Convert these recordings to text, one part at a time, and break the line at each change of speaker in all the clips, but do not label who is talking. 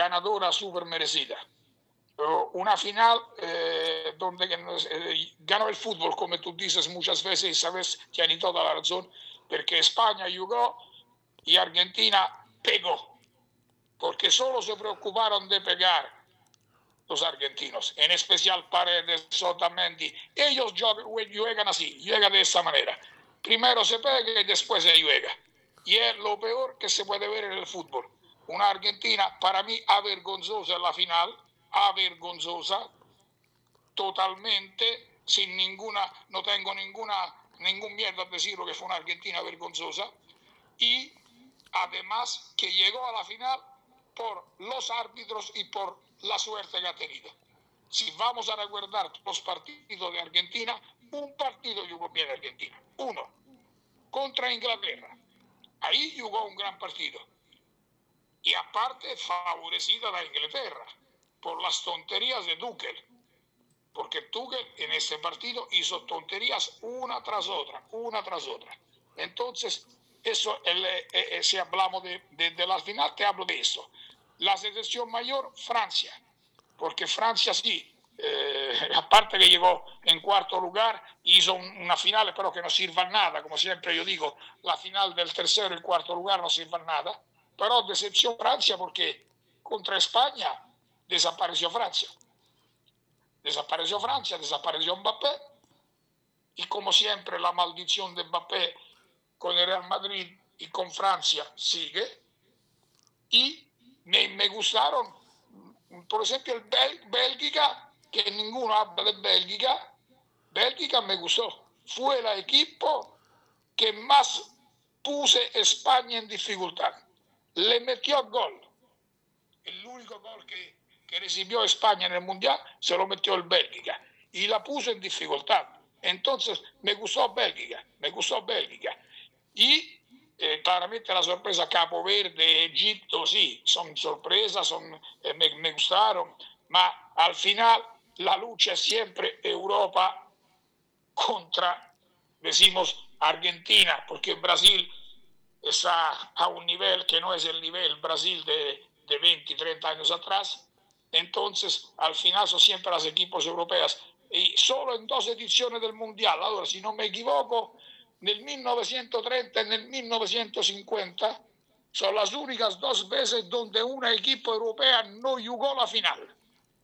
ganadora súper merecida. Una final donde ganó el fútbol, como tú dices muchas veces, y sabes, tienes toda la razón, porque España jugó y Argentina pegó, porque solo se preocuparon de pegar los argentinos, en especial Paredes, Otamendi. Ellos juegan así, juegan de esa manera. Primero se pega y después se juega. Y es lo peor que se puede ver en el fútbol. Una Argentina, para mí, avergonzosa en la final, avergonzosa, totalmente, sin ninguna, no tengo ningún miedo a decirlo que fue una Argentina vergonzosa. Y además que llegó a la final por los árbitros y por la suerte que ha tenido. Si vamos a recordar los partidos de Argentina, un partido jugó bien Argentina, uno, contra Inglaterra. Ahí jugó un gran partido. Y aparte favorecida la Inglaterra por las tonterías de Tuchel. Porque Tuchel en ese partido hizo tonterías una tras otra. Entonces, eso, si hablamos de la final, te hablo de eso. La selección mayor, Francia. Porque Francia sí, aparte que llegó en cuarto lugar, hizo una final, pero que no sirva nada. Como siempre yo digo, la final del tercero y cuarto lugar no sirva nada. Pero decepción Francia porque contra España desapareció Francia. Desapareció Mbappé. Y como siempre, la maldición de Mbappé con el Real Madrid y con Francia sigue. Y me gustaron, por ejemplo, el Bélgica, que ninguno habla de Bélgica. Bélgica me gustó. Fue el equipo que más puse España en dificultad. Le metió gol. El único gol que recibió España en el Mundial se lo metió el Bélgica y la puso en dificultad. Entonces me gustó Bélgica. Y claramente la sorpresa Capo Verde, Egipto, sí, son sorpresas, me gustaron, ma al final la lucha es siempre Europa contra, decimos, Argentina, porque Brasil está a un nivel que no es el nivel Brasil de 20, 30 años atrás. Entonces, al final son siempre los equipos europeos. Y solo en 2 ediciones del Mundial, ahora, si no me equivoco, nel 1930 y nel 1950, son las únicas 2 veces donde un equipo europeo no jugó la final.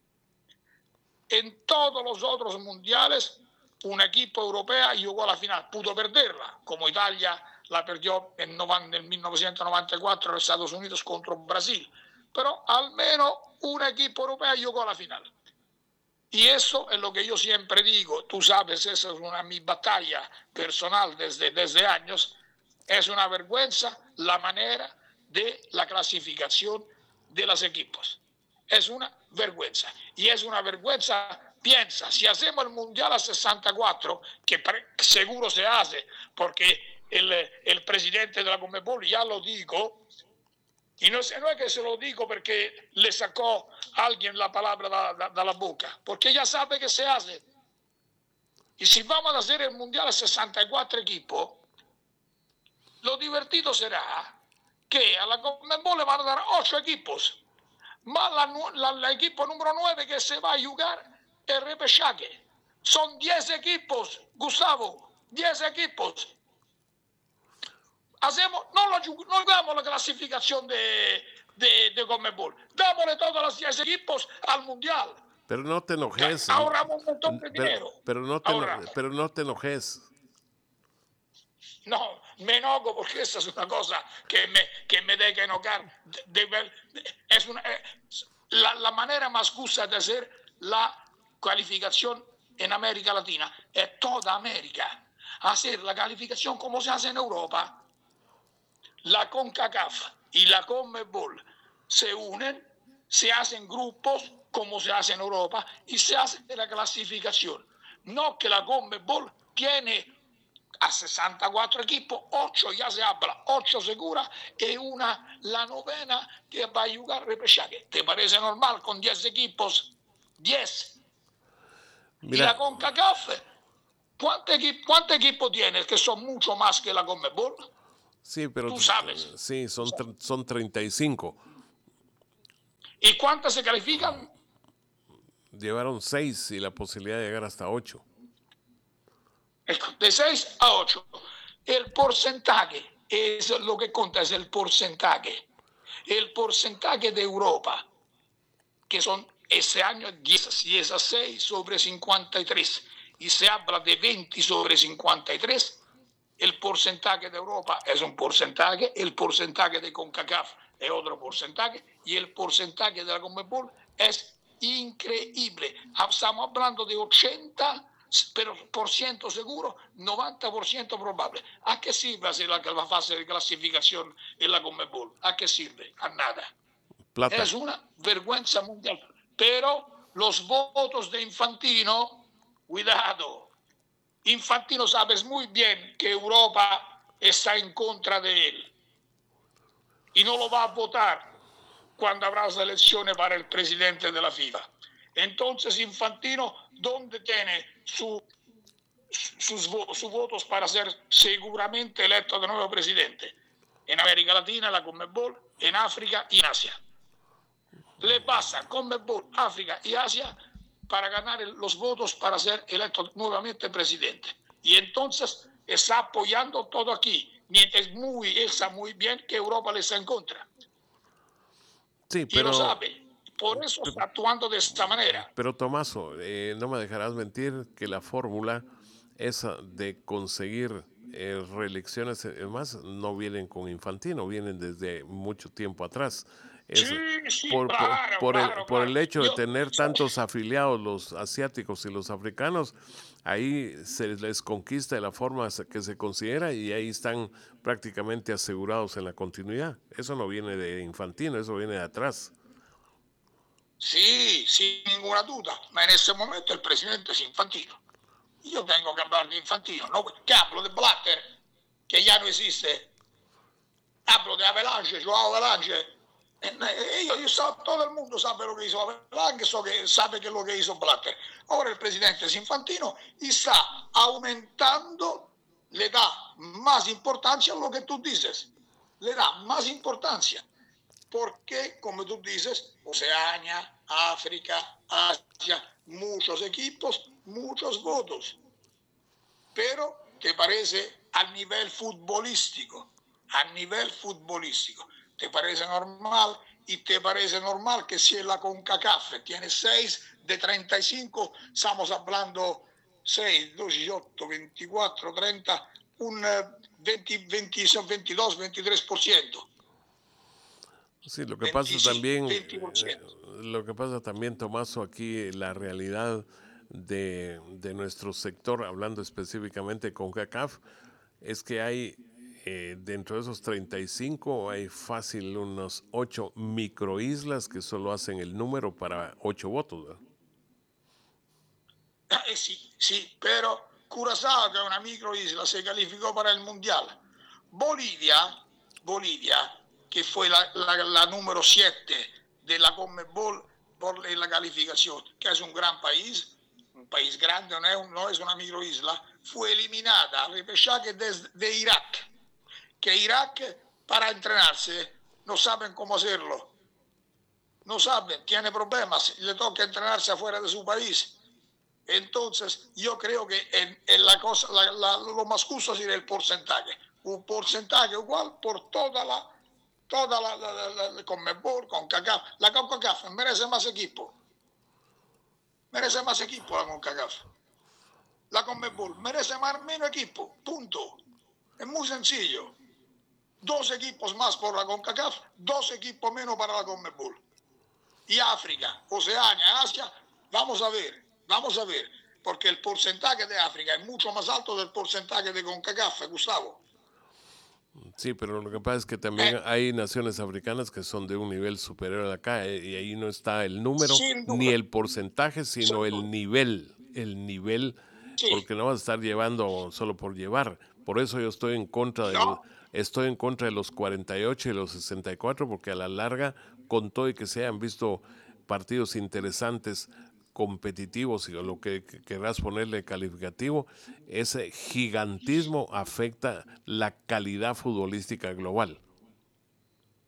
En todos los otros mundiales, un equipo europeo jugó la final, pudo perderla, como Italia la perdió en 1994 en Estados Unidos contra Brasil, pero al menos un equipo europeo jugó la final. Y eso es lo que yo siempre digo, tú sabes, esa es mi batalla personal desde años, es una vergüenza la manera de la clasificación de los equipos. Es una vergüenza. Y es una vergüenza, piensa, si hacemos el Mundial a 64, que seguro se hace, porque el presidente de la Conmebol ya lo dijo, y no es que se lo digo porque le sacó a alguien la palabra de la boca, porque ya sabe que se hace. Y si vamos a hacer el Mundial a 64 equipos, lo divertido será que a la Conmebol le van a dar 8 equipos, más el equipo número 9 que se va a jugar el repechaje. Son 10 equipos, Gustavo, 10 equipos. No damos la clasificación de Conmebol, dámosle todos los 10 equipos al Mundial.
Pero no te enojes.
Ahorramos un montón de dinero.
Pero no te enojes.
No, me enojo porque esa es una cosa que me deja que enojar. Es la manera más justa de hacer la calificación en América Latina. Es toda América. Hacer la calificación como se hace en Europa. La CONCACAF y la CONMEBOL se unen, se hacen grupos como se hace en Europa y se hace la clasificación. No que la CONMEBOL tiene a 64 equipos, 8 ya se habla, 8 segura y la novena que va a jugar repechaje. ¿Te parece normal con 10 equipos? 10. Mira. Y la CONCACAF, ¿cuántos equipos tiene? Que son mucho más que la CONMEBOL.
Sí, pero
tú sabes.
Sí, son 35.
¿Y cuántas se califican?
Llevaron 6 y la posibilidad de llegar hasta 8.
De 6 a 8. El porcentaje es lo que cuenta, es el porcentaje. El porcentaje de Europa, que son ese año 10 a 6 sobre 53, y se habla de 20 sobre 53, el porcentaje de Europa es un porcentaje, el porcentaje de CONCACAF es otro porcentaje, y el porcentaje de la CONMEBOL es increíble. Estamos hablando de 80% seguro, 90% probable. ¿A qué sirve hacer la fase de clasificación en la CONMEBOL? ¿A qué sirve? A nada.
Plata.
Es una vergüenza mundial. Pero los votos de Infantino, cuidado. Infantino sabes muy bien que Europa está en contra de él y no lo va a votar cuando habrá las elecciones para el presidente de la FIFA. Entonces Infantino, ¿dónde tiene sus votos para ser seguramente electo de nuevo presidente? En América Latina, la CONMEBOL, en África y en Asia. Le pasa CONMEBOL, África y Asia para ganar los votos para ser electo nuevamente presidente. Y entonces está apoyando todo aquí. Él sabe muy bien que Europa le está en contra.
Sí,
y lo sabe. Por eso está actuando de esta manera.
Pero Tomaso, no me dejarás mentir que la fórmula esa de conseguir reelecciones, además, no vienen con Infantino, vienen desde mucho tiempo atrás.
Sí, claro.
Por el hecho de tener tantos afiliados, los asiáticos y los africanos, ahí se les conquista de la forma que se considera y ahí están prácticamente asegurados en la continuidad. Eso no viene de Infantino, eso viene de atrás.
Sí, sin ninguna duda, ma en ese momento el presidente es Infantino. Yo tengo que hablar de Infantino, ¿no? ¿Qué hablo de Blatter? Que ya no existe. Hablo de Avalanche, Joao Avalanche. Todo el mundo sabe lo que hizo Avalanche, sabe que es lo que hizo Blatter. Ahora el presidente es Infantino y está aumentando, le da más importancia a lo que tú dices. Le da más importancia. Porque, como tú dices, Oceania, África, Asia, muchos equipos, muchos votos. Pero, ¿te parece a nivel futbolístico? ¿Te parece normal? ¿Y te parece normal que si la CONCACAF tiene 6 de 35, estamos hablando 6, 18, 24, 30, un 22, 23%?
Sí, lo que pasa también, Tomaso, aquí la realidad de nuestro sector, hablando específicamente con CONCACAF, es que hay dentro de esos 35 hay fácil unos 8 microislas que solo hacen el número para 8 votos, ¿verdad?
Sí, pero Curazao, que es una microisla, se calificó para el Mundial. Bolivia, que fue la número 7 de la CONMEBOL por la calificación, que es un gran país, un país grande, no es una microisla, fue eliminada al repechaje de Irak, que Irak para entrenarse no saben cómo hacerlo, no saben, tiene problemas, le toca entrenarse afuera de su país. Entonces, yo creo que lo más justo sería el porcentaje. Un porcentaje igual por toda la CONMEBOL, CONCACAF. La CONCACAF merece más equipo. Merece más equipo la CONCACAF. La CONMEBOL merece menos equipo. Punto. Es muy sencillo. 2 equipos más por la CONCACAF, 2 equipos menos para la CONMEBOL. Y África, Oceania, Asia, vamos a ver, porque el porcentaje de África es mucho más alto del porcentaje de CONCACAF, Gustavo.
Sí, pero lo que pasa es que también hay naciones africanas que son de un nivel superior a acá y ahí no está el número ni el porcentaje, sino el nivel,
sí.
Porque no vas a estar llevando solo por llevar. Por eso yo estoy en contra de los 48 y los 64 porque a la larga, con todo y que se hayan visto partidos interesantes, competitivos y lo que querrás ponerle calificativo, ese gigantismo afecta la calidad futbolística global.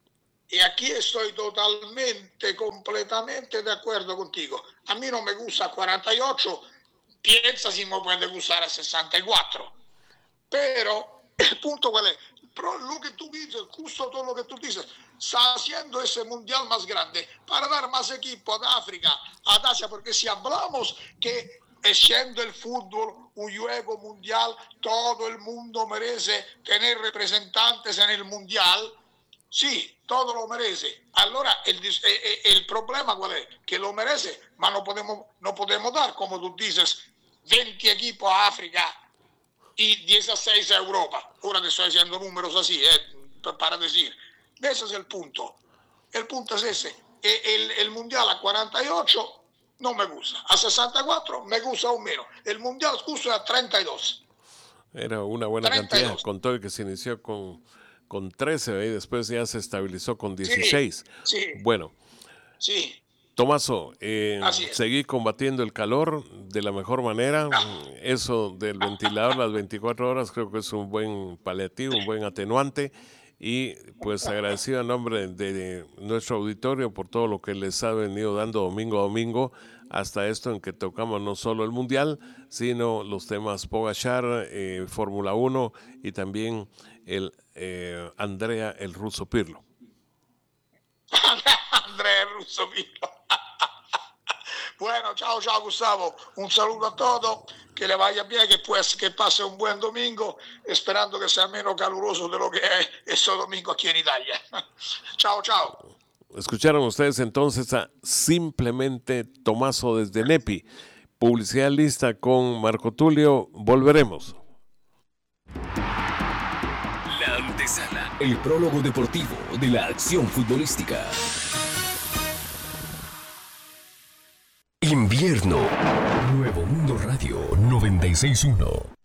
Y aquí estoy totalmente, completamente de acuerdo contigo. A mí no me gusta 48, piensa si me puede gustar a 64. Pero el punto cuál es, lo que tú dices, justo todo lo que tú dices, está haciendo ese mundial más grande para dar más equipo a África, a Asia, porque si hablamos que siendo el fútbol un juego mundial, todo el mundo merece tener representantes en el mundial, sí, todo lo merece. Allora el problema cuál es, que lo merece, ma no podemos dar, como tú dices, 20 equipos a África y 16 a Europa. Ahora te estoy haciendo números así, para decir. Ese es el punto. El punto es ese. El Mundial a 48 no me gusta. A 64 me gusta aún menos. El Mundial justo a 32.
Era una buena
32.
cantidad, con todo el que se inició con 13 y después ya se estabilizó con 16.
Sí.
Bueno.
Sí.
Tomaso, seguí combatiendo el calor de la mejor manera. Eso del ventilador las 24 horas creo que es un buen paliativo, un buen atenuante. Y pues agradecido en nombre de nuestro auditorio por todo lo que les ha venido dando domingo a domingo hasta esto en que tocamos no solo el Mundial, sino los temas Pogačar, Fórmula 1 y también el Andrea el Russo Pirlo.
Andrea el Russo Pirlo. Bueno, chao Gustavo, un saludo a todos, que le vaya bien, que pase un buen domingo, esperando que sea menos caluroso de lo que es este domingo aquí en Italia. Chao.
Escucharon ustedes entonces a Simplemente Tomaso desde Nepi. Publicidad lista con Marco Tulio, volveremos.
La antesala, el prólogo deportivo de la acción futbolística. Invierno. Nuevo Mundo Radio 96.1.